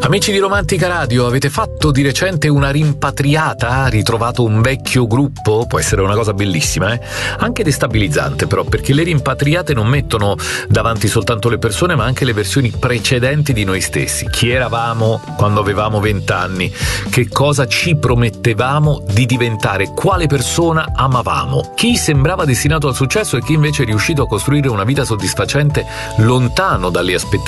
Amici di Romantica Radio, avete fatto di recente una rimpatriata? Ritrovato un vecchio gruppo? Può essere una cosa bellissima, Anche destabilizzante però, perché le rimpatriate non mettono davanti soltanto le persone, ma anche le versioni precedenti di noi stessi. Chi eravamo quando avevamo 20 anni? Che cosa ci promettevamo di diventare? Quale persona amavamo? Chi sembrava destinato al successo e chi invece è riuscito a costruire una vita soddisfacente lontano dalle aspettative